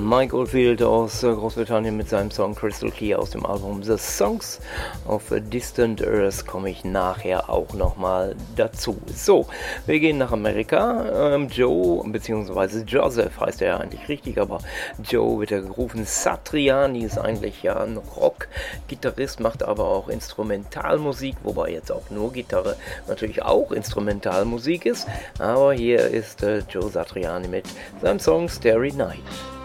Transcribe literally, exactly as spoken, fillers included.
Mike Oldfield aus Großbritannien mit seinem Song Crystal Clear aus dem Album The Songs of a Distant Earth komme ich nachher auch nochmal dazu. So, wir gehen nach Amerika. Ähm, Joe, beziehungsweise Joseph heißt er ja eigentlich richtig, aber Joe wird er gerufen. Satriani ist eigentlich ja ein Rock-Gitarrist, macht aber auch Instrumentalmusik, wobei jetzt auch nur Gitarre natürlich auch Instrumentalmusik ist. Aber hier ist äh, Joe Satriani mit seinem Song Starry Night.